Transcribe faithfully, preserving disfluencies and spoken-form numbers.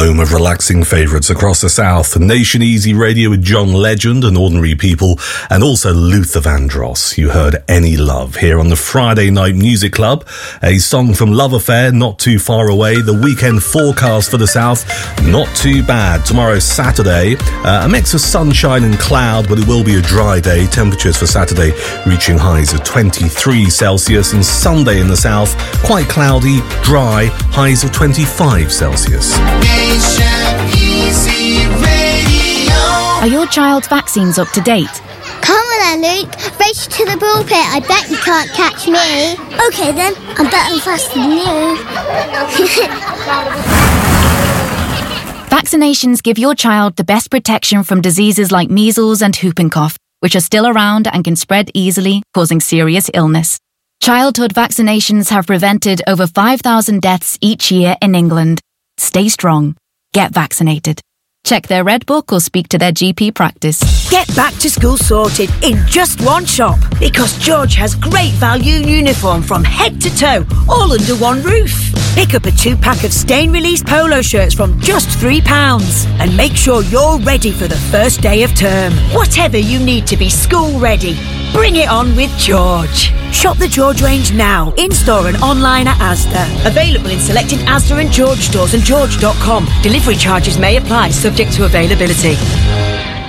home of relaxing favourites across the south. Nation Easy Radio with John Legend and Ordinary People, and also Luther Vandross. You heard Any Love here on the Friday Night Music Club. A song from Love Affair, Not Too Far Away. The weekend forecast for the south, not too bad. Tomorrow, Saturday, uh, a mix of sunshine and cloud, but it will be a dry day. Temperatures for Saturday reaching highs of twenty-three Celsius, and Sunday in the south, quite cloudy, dry, highs of twenty-five Celsius. Are your child's vaccines up to date? Come on then, Luke. Race to the ball pit. I bet you can't catch me. OK then, I'm better and faster than you. Vaccinations give your child the best protection from diseases like measles and whooping cough, which are still around and can spread easily, causing serious illness. Childhood vaccinations have prevented over five thousand deaths each year in England. Stay strong. Get vaccinated. Check their Red Book or speak to their G P practice. Get back to school sorted in just one shop, because George has great value uniform from head to toe, all under one roof. Pick up a two-pack of stain-release polo shirts from just three pounds and make sure you're ready for the first day of term. Whatever you need to be school ready, bring it on with George. Shop the George range now, in-store and online at Asda. Available in selected Asda and George stores and george dot com. Delivery charges may apply, subject to availability.